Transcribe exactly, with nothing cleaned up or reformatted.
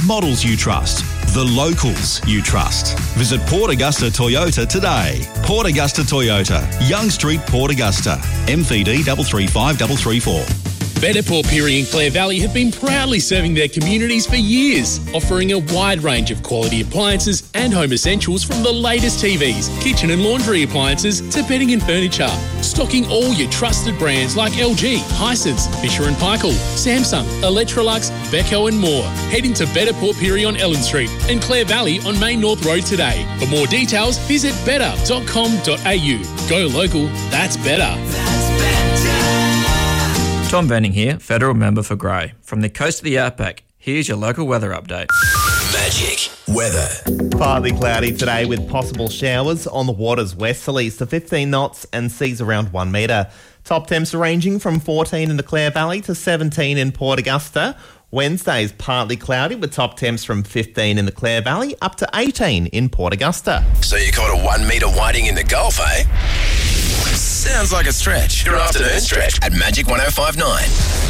models you trust, the locals you trust. Visit Port Augusta Toyota today. Port Augusta Toyota, Young Street, Port Augusta. M V D three three five three three four. Better Port Pirie and Clare Valley have been proudly serving their communities for years, offering a wide range of quality appliances and home essentials from the latest T Vs, kitchen and laundry appliances to bedding and furniture. Stocking all your trusted brands like L G, Hisense, Fisher and Paykel, Samsung, Electrolux, Beko and more. Head into Better Port Pirie on Ellen Street and Clare Valley on Main North Road today. For more details, visit better dot com dot a u. Go local, that's better. Tom Benning here, Federal Member for Grey. From the coast of the Outback, here's your local weather update. Magic weather. Partly cloudy today with possible showers on the waters westerlies to fifteen knots and seas around one metre. Top temps are ranging from fourteen in the Clare Valley to seventeen in Port Augusta. Wednesday is partly cloudy with top temps from fifteen in the Clare Valley up to eighteen in Port Augusta. So you caught a one metre whiting in the Gulf, eh? Sounds like a stretch. Your afternoon stretch at Magic one oh five point nine.